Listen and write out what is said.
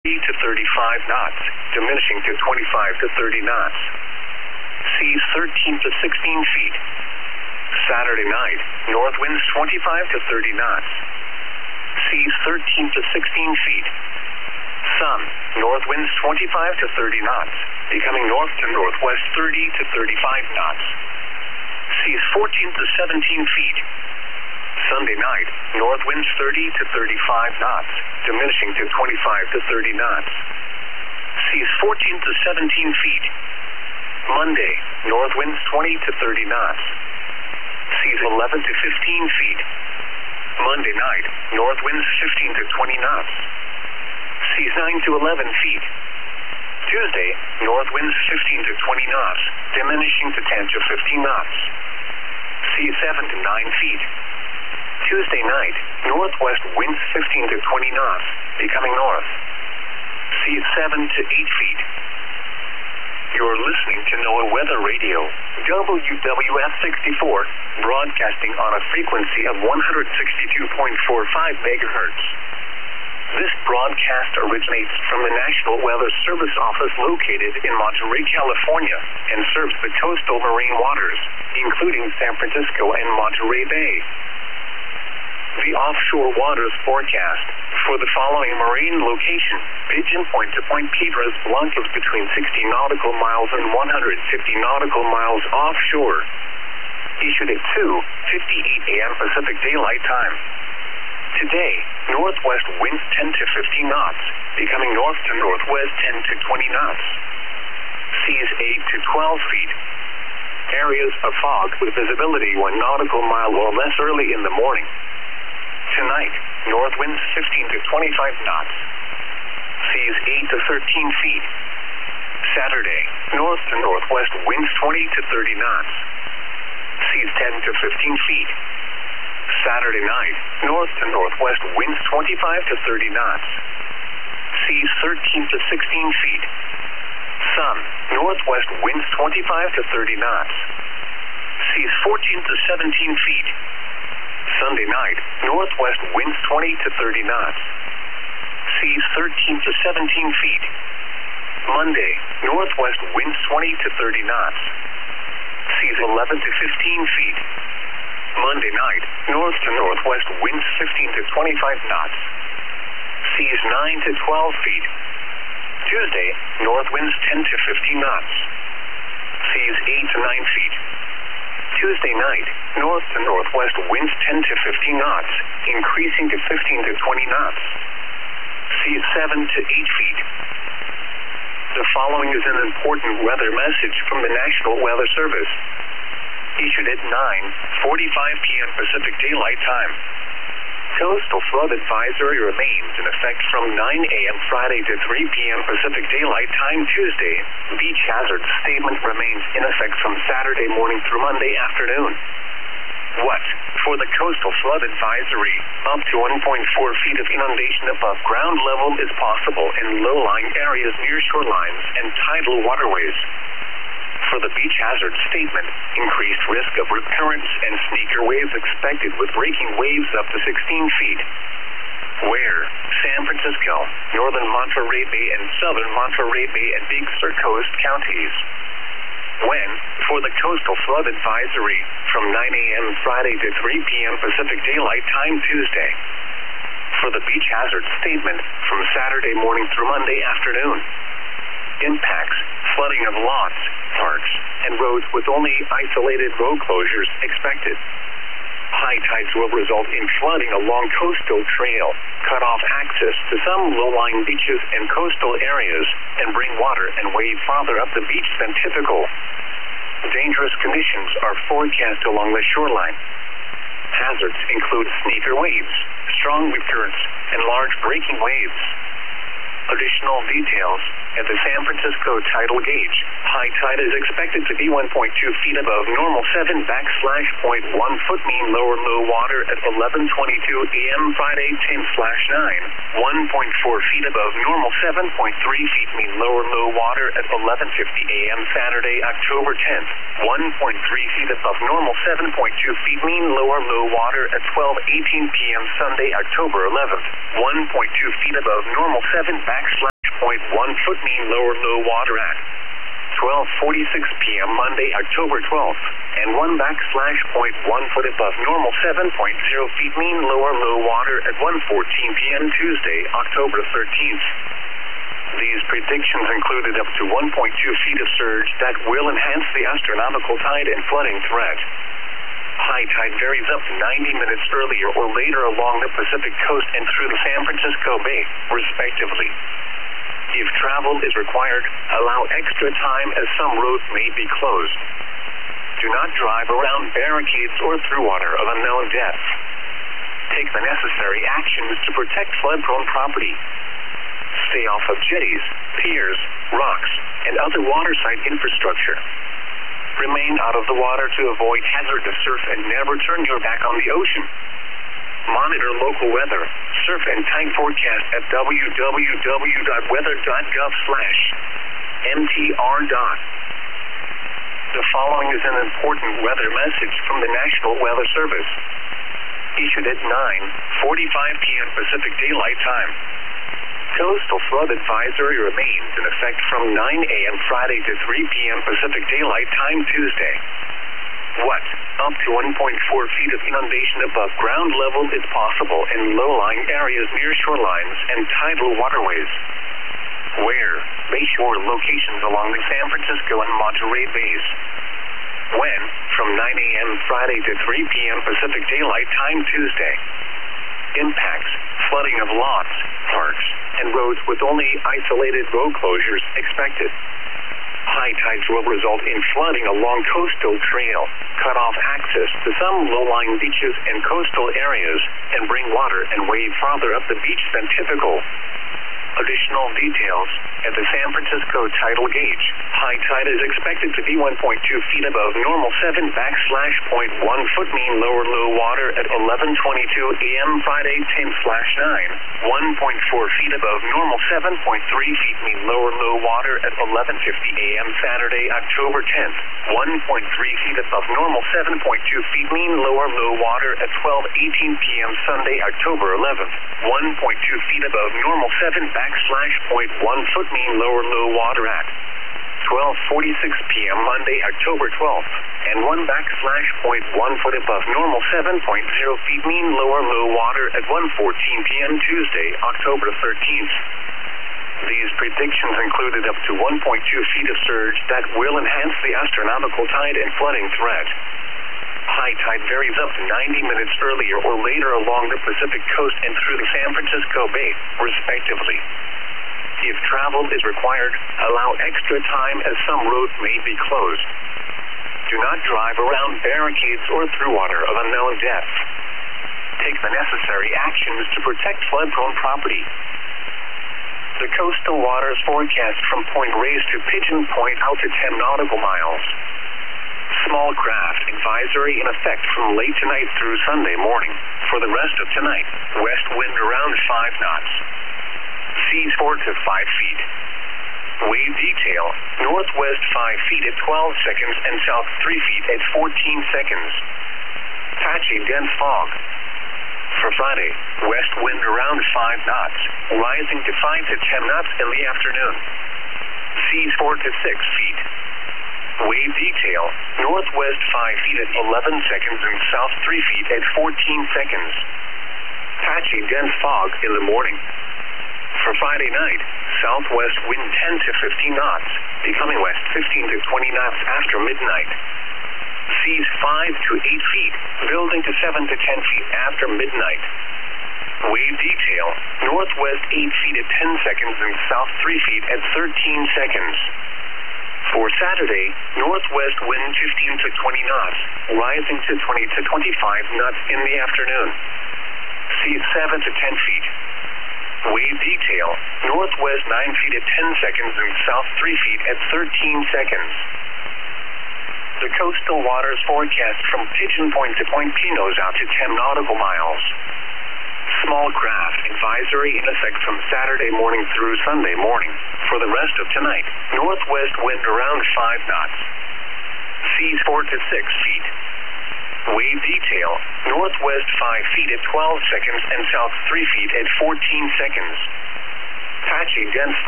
to 35 knots, diminishing to 25 to 30 knots. Seas 13 to 16 feet. Saturday night, north winds 25 to 30 knots. Seas 13 to 16 feet. Sun, north winds 25 to 30 knots, becoming north to northwest 30 to 35 knots. Seas 14 to 17 feet. Sunday night, north winds 30 to 35 knots, diminishing to 25 to 30 knots. Seas 14 to 17 feet. Monday, north winds 20 to 30 knots. Seas 11 to 15 feet. Monday night, north winds 15 to 20 knots. Seas 9 to 11 feet. Tuesday, north winds 15 to 20 knots, diminishing to 10 to 15 knots. Seas 7 to 9 feet. Tuesday night, northwest winds 15 to 20 knots, becoming north. Seas 7 to 8 feet. You're listening to NOAA Weather Radio, WWF 64, broadcasting on a frequency of 162.45 megahertz. This broadcast originates from the National Weather Service office located in Monterey, California, and serves the coastal marine waters, including San Francisco and Monterey Bay. The offshore waters forecast for the following marine location: Pigeon Point to Point Piedras Blancas between 60 nautical miles and 150 nautical miles offshore. Issued at 2:58 a.m. Pacific Daylight Time. Today, northwest winds 10 to 15 knots, becoming north to northwest 10 to 20 knots. Seas 8 to 12 feet. Areas of fog with visibility 1 nautical mile or less early in the morning. Tonight, north winds 15 to 25 knots. Seas 8 to 13 feet. Saturday, north to northwest winds 20 to 30 knots. Seas 10 to 15 feet. Saturday night, north to northwest winds 25 to 30 knots. Seas 13 to 16 feet. Sun, northwest winds 25 to 30 knots. Seas 14 to 17 feet. Sunday night, northwest winds 20 to 30 knots. Seas 13 to 17 feet. Monday, northwest winds 20 to 30 knots. Seas 11 to 15 feet. Monday night, north to northwest winds 15 to 25 knots. Seas 9 to 12 feet. Tuesday, north winds 10 to 15 knots. Seas 8 to 9 feet. Tuesday night, north to northwest winds 10 to 15 knots, increasing to 15 to 20 knots. Seas 7 to 8 feet. The following is an important weather message from the National Weather Service. Issued at 9:45 p.m. Pacific Daylight Time. Coastal flood advisory remains in effect from 9 a.m. Friday to 3 p.m. Pacific Daylight Time Tuesday. Beach hazard statement remains in effect from Saturday morning through Monday afternoon. What? For the coastal flood advisory, up to 1.4 feet of inundation above ground level is possible in low-lying areas near shorelines and tidal waterways. For the beach hazard statement, increased risk of rip currents and sneaker waves expected with breaking waves up to 16 feet. Where? San Francisco, northern Monterey Bay and southern Monterey Bay and Big Sur coast counties. When? For the coastal flood advisory, from 9 a.m. Friday to 3 p.m. Pacific Daylight Time Tuesday. For the beach hazard statement, from Saturday morning through Monday afternoon. Impacts: flooding of lots, parks, and roads with only isolated road closures expected. High tides will result in flooding along coastal trail, cut off access to some low-lying beaches and coastal areas, and bring water and wave farther up the beach than typical. Dangerous conditions are forecast along the shoreline. Hazards include sneaker waves, strong rip currents, and large breaking waves. Additional details: at the San Francisco tidal gauge, high tide is expected to be 1.2 feet above normal 7/0.1 foot mean lower low water at 11:22 a.m. Friday 10/9, 1.4 feet above normal 7.3 feet mean lower low water at 11:50 a.m. Saturday October 10th, 1.3 feet above normal 7.2 feet mean lower low water at 12:18 p.m. Sunday October 11th, 1.2 feet above normal 7/0.1 foot mean lower low water at 12:46 p.m. Monday, October 12th, and 1 foot above normal 7.0 feet mean lower low water at 1:14 p.m. Tuesday, October 13th. These predictions included up to 1.2 feet of surge that will enhance the astronomical tide and flooding threat. High tide varies up to 90 minutes earlier or later along the Pacific coast and through the San Francisco Bay, respectively. If travel is required, allow extra time as some roads may be closed. Do not drive around barricades or through water of unknown depth. Take the necessary actions to protect flood-prone property. Stay off of jetties, piers, rocks, and other waterside infrastructure. Remain out of the water to avoid hazardous surf and never turn your back on the ocean. Monitor local weather, surf and tide forecast at www.weather.gov/MTR. The following is an important weather message from the National Weather Service. Issued at 9:45 p.m. Pacific Daylight Time. Coastal flood advisory remains in effect from 9 a.m. Friday to 3 p.m. Pacific Daylight Time Tuesday. What? Up to 1.4 feet of inundation above ground level is possible in low-lying areas near shorelines and tidal waterways. Where? Bayshore locations along the San Francisco and Monterey Bays. When? From 9 a.m. Friday to 3 p.m. Pacific Daylight Time Tuesday. Impacts: flooding of lots, parks, and roads with only isolated road closures expected. High tides will result in flooding along coastal trail, cut off access to some low-lying beaches and coastal areas, and bring water and wave farther up the beach than typical. Additional details: at the San Francisco tidal gauge, high tide is expected to be 1.2 feet above normal 7 / 0.1 foot mean lower low water at 11:22 a.m. Friday 10/9, 1.4 feet above normal 7.3 feet mean lower low water at 11:50 a.m. Saturday October 10th, 1.3 feet above normal 7.2 feet mean lower low water at 12:18 p.m. Sunday October 11th, 1.2 feet above normal 7 / 0.1 foot mean lower low water at 12:46 p.m. Monday, October 12th, and 1 / 0.1 foot above normal 7.0 feet mean lower low water at 1:14 p.m. Tuesday, October 13th. These predictions included up to 1.2 feet of surge that will enhance the astronomical tide and flooding threat. High tide varies up to 90 minutes earlier or later along the Pacific coast and through the San Francisco Bay, respectively. If travel is required, allow extra time as some roads may be closed. Do not drive around barricades or through water of unknown depth. Take the necessary actions to protect flood-prone property. The coastal waters forecast from Point Reyes to Pigeon Point out to 10 nautical miles. Small craft advisory in effect from late tonight through Sunday morning. For the rest of tonight, west wind around 5 knots. Seas 4 to 5 feet. Wave detail: northwest 5 feet at 12 seconds and south 3 feet at 14 seconds. Patchy dense fog. For Friday, west wind around 5 knots, rising to 5 to 10 knots in the afternoon. Seas 4 to 6 feet. Wave detail: northwest 5 feet at 11 seconds and south 3 feet at 14 seconds. Patchy dense fog in the morning. For Friday night, southwest wind 10 to 15 knots, becoming west 15 to 20 knots after midnight. Seas 5 to 8 feet, building to 7 to 10 feet after midnight. Wave detail: northwest 8 feet at 10 seconds and south 3 feet at 13 seconds. For Saturday, northwest wind 15 to 20 knots, rising to 20 to 25 knots in the afternoon. Seas 7 to 10 feet. Wave detail: northwest 9 feet at 10 seconds and south 3 feet at 13 seconds. The coastal waters forecast from Pigeon Point to Point Pinos out to 10 nautical miles. Small craft advisory in effect from Saturday morning through Sunday morning. For the rest of tonight, northwest wind around 5 knots. Seas 4 to 6 feet. Wave detail: northwest 5 feet at 12 seconds and south 3 feet at 14 seconds. Patchy dense